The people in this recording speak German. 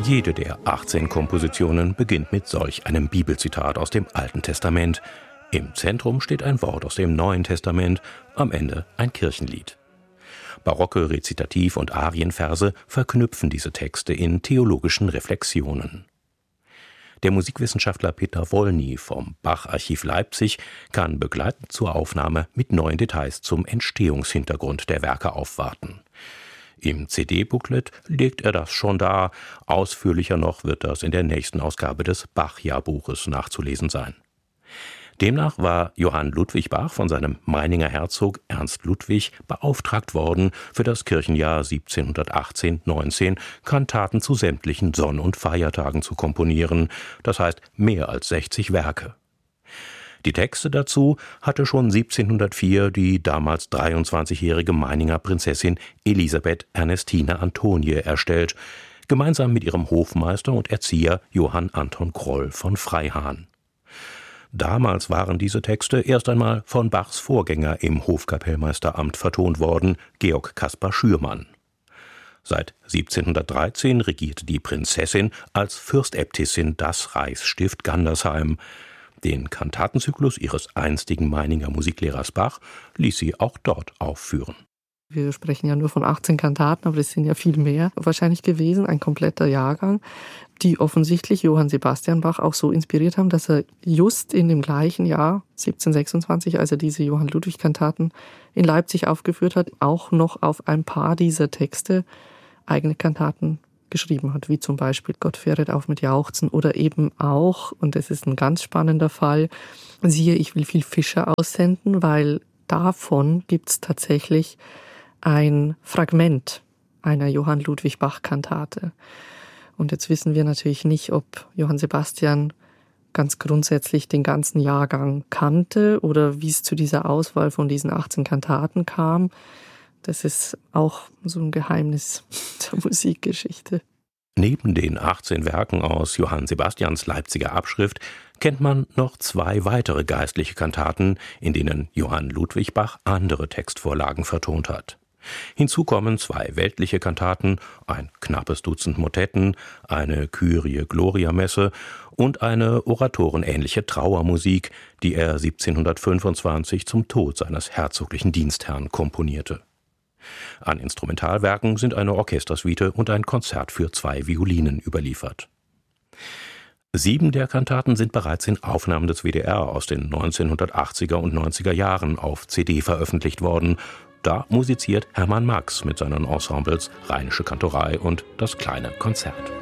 Jede der 18 Kompositionen beginnt mit solch einem Bibelzitat aus dem Alten Testament. Im Zentrum steht ein Wort aus dem Neuen Testament, am Ende ein Kirchenlied. Barocke Rezitativ- und Arienverse verknüpfen diese Texte in theologischen Reflexionen. Der Musikwissenschaftler Peter Wolny vom Bach-Archiv Leipzig kann begleitend zur Aufnahme mit neuen Details zum Entstehungshintergrund der Werke aufwarten. Im CD-Booklet legt er das schon dar, ausführlicher noch wird das in der nächsten Ausgabe des Bach-Jahrbuches nachzulesen sein. Demnach war Johann Ludwig Bach von seinem Meininger Herzog Ernst Ludwig beauftragt worden, für das Kirchenjahr 1718/19 Kantaten zu sämtlichen Sonn- und Feiertagen zu komponieren, das heißt mehr als 60 Werke. Die Texte dazu hatte schon 1704 die damals 23-jährige Meininger Prinzessin Elisabeth Ernestine Antonie erstellt, gemeinsam mit ihrem Hofmeister und Erzieher Johann Anton Kroll von Freihahn. Damals waren diese Texte erst einmal von Bachs Vorgänger im Hofkapellmeisteramt vertont worden, Georg Caspar Schürmann. Seit 1713 regierte die Prinzessin als Fürstäbtissin das Reichsstift Gandersheim. Den Kantatenzyklus ihres einstigen Meininger Musiklehrers Bach ließ sie auch dort aufführen. Wir sprechen ja nur von 18 Kantaten, aber es sind ja viel mehr wahrscheinlich gewesen, ein kompletter Jahrgang, die offensichtlich Johann Sebastian Bach auch so inspiriert haben, dass er just in dem gleichen Jahr, 1726, als er diese Johann Ludwig-Kantaten in Leipzig aufgeführt hat, auch noch auf ein paar dieser Texte eigene Kantaten geschrieben hat, wie zum Beispiel Gott fähret auf mit Jauchzen oder eben auch, und das ist ein ganz spannender Fall, siehe, ich will viel Fische aussenden, weil davon gibt es tatsächlich ein Fragment einer Johann Ludwig Bach-Kantate. Und jetzt wissen wir natürlich nicht, ob Johann Sebastian ganz grundsätzlich den ganzen Jahrgang kannte oder wie es zu dieser Auswahl von diesen 18 Kantaten kam. Das ist auch so ein Geheimnis der Musikgeschichte. Neben den 18 Werken aus Johann Sebastians Leipziger Abschrift kennt man noch 2 weitere geistliche Kantaten, in denen Johann Ludwig Bach andere Textvorlagen vertont hat. Hinzu kommen 2 weltliche Kantaten, ein knappes Dutzend Motetten, eine Kyrie-Gloria-Messe und eine oratorenähnliche Trauermusik, die er 1725 zum Tod seines herzoglichen Dienstherrn komponierte. An Instrumentalwerken sind eine Orchestersuite und ein Konzert für 2 Violinen überliefert. 7 der Kantaten sind bereits in Aufnahmen des WDR aus den 1980er und 90er Jahren auf CD veröffentlicht worden. Da musiziert Hermann Max mit seinen Ensembles Rheinische Kantorei und das kleine Konzert.